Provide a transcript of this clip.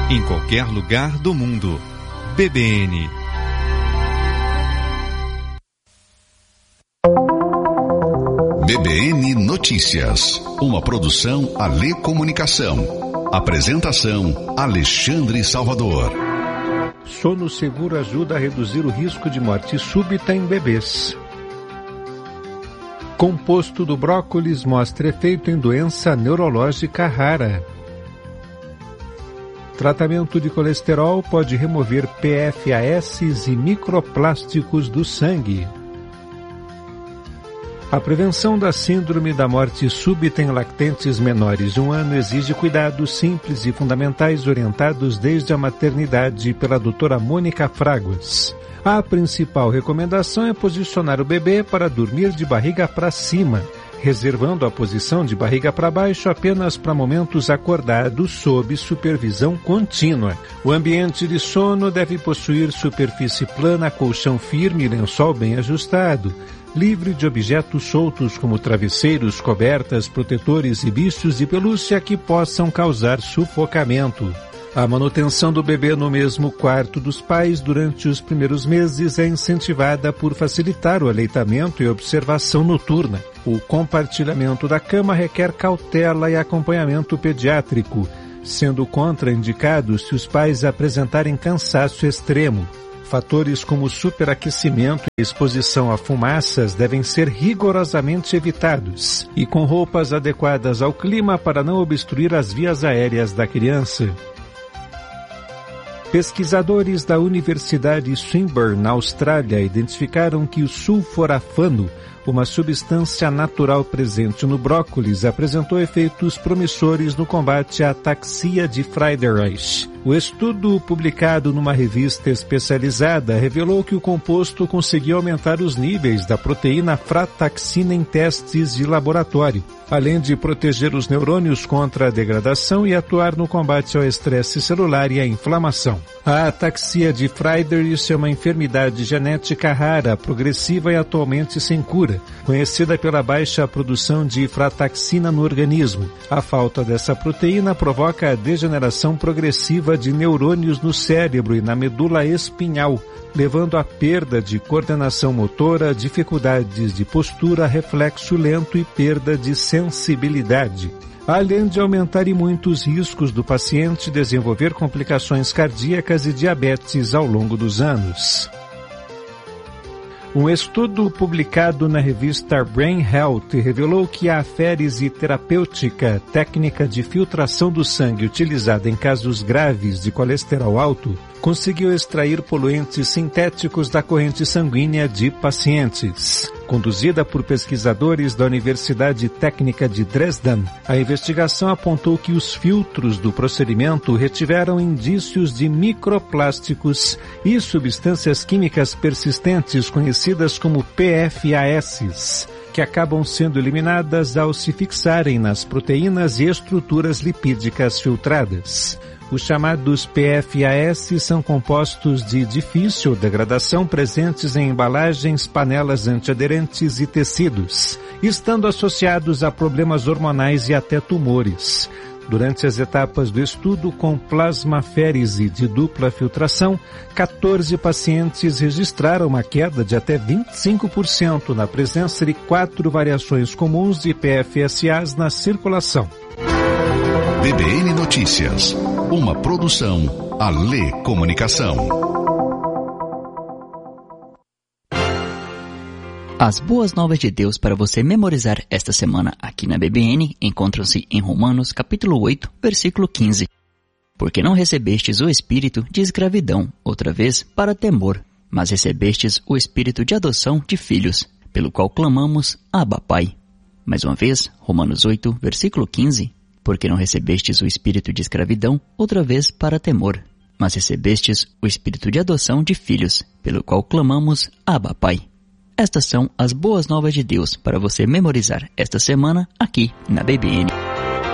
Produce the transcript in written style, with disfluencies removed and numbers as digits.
em qualquer lugar do mundo. BBN. BBN Notícias, uma produção Alê Comunicação. Apresentação Alexandre Salvador. Sono seguro ajuda a reduzir o risco de morte súbita em bebês. Composto do brócolis mostra efeito em doença neurológica rara. Tratamento de colesterol pode remover PFAS e microplásticos do sangue. A prevenção da síndrome da morte súbita em lactentes menores de 1 ano exige cuidados simples e fundamentais orientados desde a maternidade pela doutora Mônica Fraguas. A principal recomendação é posicionar o bebê para dormir de barriga para cima, reservando a posição de barriga para baixo apenas para momentos acordados sob supervisão contínua. O ambiente de sono deve possuir superfície plana, colchão firme e lençol bem ajustado, livre de objetos soltos como travesseiros, cobertas, protetores e bichos de pelúcia que possam causar sufocamento. A manutenção do bebê no mesmo quarto dos pais durante os primeiros meses é incentivada por facilitar o aleitamento e observação noturna. O compartilhamento da cama requer cautela e acompanhamento pediátrico, sendo contraindicado se os pais apresentarem cansaço extremo. Fatores como superaquecimento e exposição a fumaças devem ser rigorosamente evitados, e com roupas adequadas ao clima para não obstruir as vias aéreas da criança. Pesquisadores da Universidade Swinburne, na Austrália, identificaram que o sulforafano, uma substância natural presente no brócolis, apresentou efeitos promissores no combate à ataxia de Friedreich. O estudo, publicado numa revista especializada, revelou que o composto conseguiu aumentar os níveis da proteína frataxina em testes de laboratório, além de proteger os neurônios contra a degradação e atuar no combate ao estresse celular e à inflamação. A ataxia de Friedreich é uma enfermidade genética rara, progressiva e atualmente sem cura, conhecida pela baixa produção de frataxina no organismo. A falta dessa proteína provoca a degeneração progressiva de neurônios no cérebro e na medula espinhal, levando à perda de coordenação motora, dificuldades de postura, reflexo lento e perda de sensibilidade, além de aumentar e muitos riscos do paciente desenvolver complicações cardíacas e diabetes ao longo dos anos. Um estudo publicado na revista Brain Health revelou que a aférese terapêutica, técnica de filtração do sangue utilizada em casos graves de colesterol alto, conseguiu extrair poluentes sintéticos da corrente sanguínea de pacientes. Conduzida por pesquisadores da Universidade Técnica de Dresden, a investigação apontou que os filtros do procedimento retiveram indícios de microplásticos e substâncias químicas persistentes conhecidas como PFAS, que acabam sendo eliminadas ao se fixarem nas proteínas e estruturas lipídicas filtradas. Os chamados PFAS são compostos de difícil degradação presentes em embalagens, panelas antiaderentes e tecidos, estando associados a problemas hormonais e até tumores. Durante as etapas do estudo com plasmaférese de dupla filtração, 14 pacientes registraram uma queda de até 25% na presença de 4 variações comuns de PFAS na circulação. BBN Notícias, uma produção Alê Comunicação. As boas novas de Deus para você memorizar esta semana aqui na BBN encontram-se em Romanos capítulo 8, versículo 15. Porque não recebestes o espírito de escravidão, outra vez, para temor, mas recebestes o espírito de adoção de filhos, pelo qual clamamos, Abba, Pai. Mais uma vez, Romanos 8, versículo 15. Porque não recebestes o espírito de escravidão, outra vez para temor, mas recebestes o espírito de adoção de filhos, pelo qual clamamos, Abba, Pai. Estas são as boas novas de Deus para você memorizar esta semana aqui na BBN.